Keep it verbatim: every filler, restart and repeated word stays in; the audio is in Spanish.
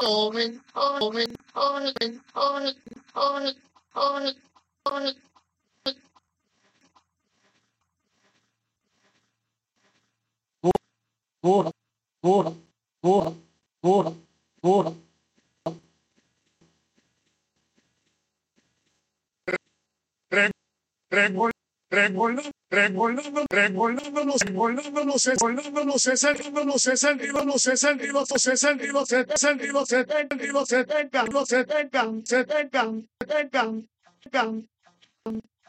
Omen, omen, omen, omen, omen, omen, omen. Ora, ora, ora, ora, ora. Regol, regol, regolándonos, regolándonos, regolándonos, regolándonos, es el ritmo, no es el ritmo, no es el ritmo, no es el ritmo, se es el ritmo, se tengan, ritmo, se tengan, no se tengan, se tengan, se tengan, se tengan.